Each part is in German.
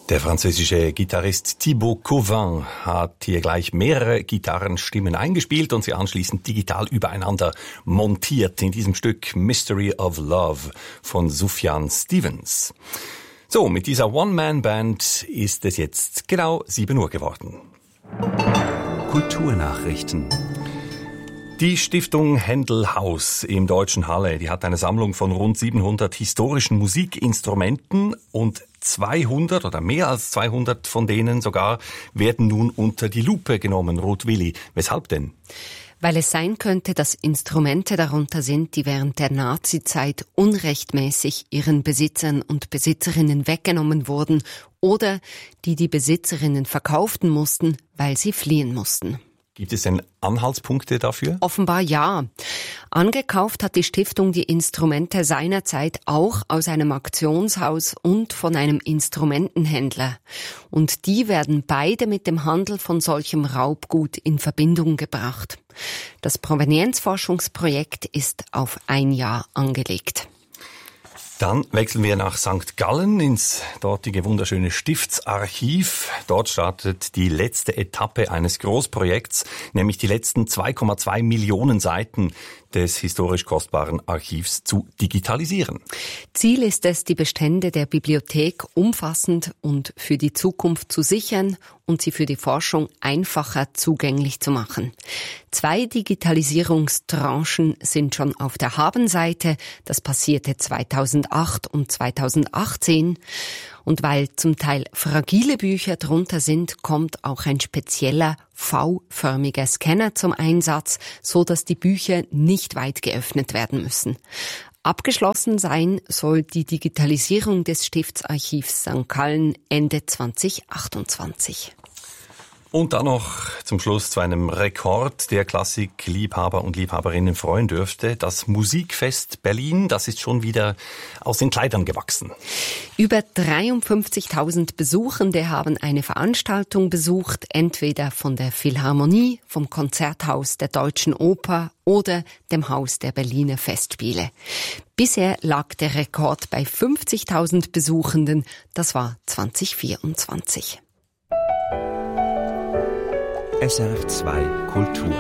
Der französische Gitarrist Thibaut Cauvin hat hier gleich mehrere Gitarrenstimmen eingespielt und sie anschließend digital übereinander montiert in diesem Stück Mystery of Love von Sufjan Stevens. So, mit dieser One-Man-Band ist es jetzt genau 7 Uhr geworden. Kulturnachrichten. Die Stiftung Händel-Haus im Deutschen Halle, die hat eine Sammlung von rund 700 historischen Musikinstrumenten und 200 oder mehr als 200 von denen sogar werden nun unter die Lupe genommen. Ruth Willi, weshalb denn? Weil es sein könnte, dass Instrumente darunter sind, die während der Nazizeit unrechtmäßig ihren Besitzern und Besitzerinnen weggenommen wurden oder die die Besitzerinnen verkauften mussten, weil sie fliehen mussten. Gibt es denn Anhaltspunkte dafür? Offenbar ja. Angekauft hat die Stiftung die Instrumente seinerzeit auch aus einem Auktionshaus und von einem Instrumentenhändler. Und die werden beide mit dem Handel von solchem Raubgut in Verbindung gebracht. Das Provenienzforschungsprojekt ist auf 1 Jahr angelegt. Dann wechseln wir nach St. Gallen ins dortige wunderschöne Stiftsarchiv. Dort startet die letzte Etappe eines Großprojekts, nämlich die letzten 2,2 Millionen Seiten des historisch kostbaren Archivs zu digitalisieren. Ziel ist es, die Bestände der Bibliothek umfassend und für die Zukunft zu sichern und sie für die Forschung einfacher zugänglich zu machen. 2 Digitalisierungstranchen sind schon auf der Habenseite. Das passierte 2008 und 2018. Und weil zum Teil fragile Bücher drunter sind, kommt auch ein spezieller V-förmiger Scanner zum Einsatz, so dass die Bücher nicht weit geöffnet werden müssen. Abgeschlossen sein soll die Digitalisierung des Stiftsarchivs St. Gallen Ende 2028. Und dann noch zum Schluss zu einem Rekord, der Klassikliebhaber und Liebhaberinnen freuen dürfte. Das Musikfest Berlin, das ist schon wieder aus den Kleidern gewachsen. Über 53.000 Besuchende haben eine Veranstaltung besucht, entweder von der Philharmonie, vom Konzerthaus der Deutschen Oper oder dem Haus der Berliner Festspiele. Bisher lag der Rekord bei 50.000 Besuchenden. Das war 2024. SRF 2 Kultur.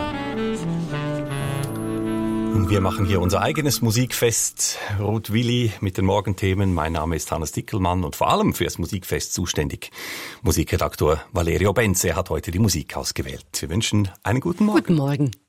Und wir machen hier unser eigenes Musikfest. Ruth Willi mit den Morgenthemen. Mein Name ist Hannes Dickelmann und vor allem fürs Musikfest zuständig Musikredaktor Valerio Benz. Er hat heute die Musik ausgewählt. Wir wünschen einen guten Morgen. Guten Morgen.